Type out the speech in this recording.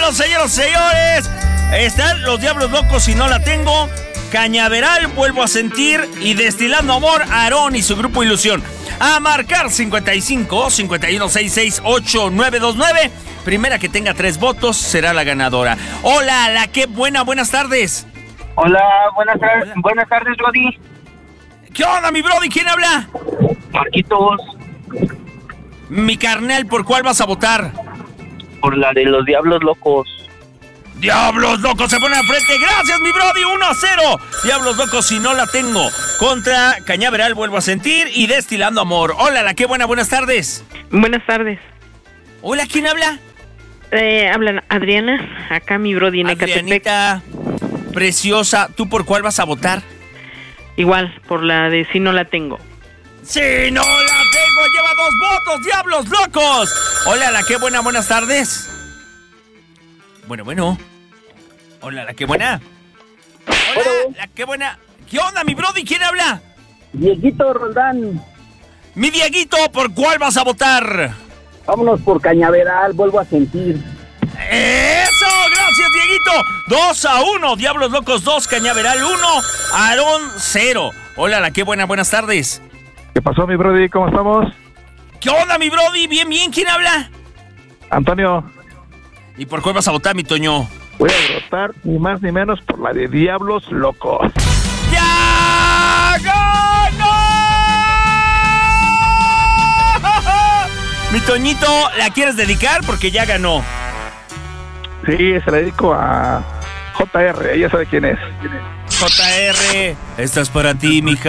bueno, señoras y señores, están los Diablos Locos y no la tengo. Cañaveral, vuelvo a sentir. Y Destilando Amor, Aarón y su grupo Ilusión. A marcar 55 51 66 8929. Primera que tenga 3 votos será la ganadora. Hola, la que buena, buenas tardes. Hola, buenas tardes, Brody. ¿Qué onda, mi Brody? ¿Quién habla? Marquitos, Mi carnal, ¿por cuál vas a votar? por la de los Diablos Locos. Diablos Locos se pone al frente. Gracias, mi Brody. 1-0. Diablos Locos si no la tengo. Contra Cañaveral, vuelvo a sentir. Y Destilando Amor. Hola, la que buena, buenas tardes. Buenas tardes. Hola, ¿quién habla? Hablan Adriana, acá mi Brody en Ecatepec. Adrianita, preciosa. ¿Tú por cuál vas a votar? Igual, por la de Si no la tengo. ¡Si no la tengo! ¡Lleva 2 votos, Diablos Locos! Hola, la que buena, buenas tardes. Bueno. Hola, la que buena. Hola, la que buena. ¿Qué onda, mi Brody? ¿Quién habla? Dieguito Roldán, Mi Dieguito, ¿por cuál vas a votar? vámonos por Cañaveral, vuelvo a sentir. ¡Eso! ¡Gracias, Dieguito! 2-1. Diablos Locos 2, Cañaveral 1, Aarón 0. Hola, la que buena, buenas tardes. ¿Qué pasó, mi Brody? ¿Cómo estamos? ¿Qué onda, mi Brody? Bien. ¿Quién habla? Antonio, ¿Y por cuál vas a votar, mi Toño? voy a votar ni más ni menos por la de Diablos Locos. ¡Ya ganó! Mi Toñito, ¿la quieres dedicar? Porque ya ganó. Sí, se la dedico a JR, ella sabe quién es. JR, esta es para ti, mija.